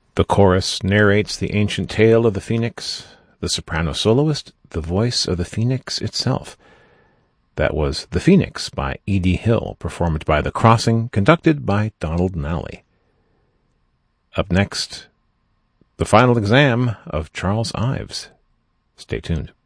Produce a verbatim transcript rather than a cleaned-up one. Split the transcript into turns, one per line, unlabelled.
The chorus narrates the ancient tale of the phoenix, the soprano soloist, the voice of the phoenix itself. That was The Phoenix by Edie Hill, performed by The Crossing, conducted by Donald Nally. Up next, The Final Exam of Charles Ives. Stay tuned.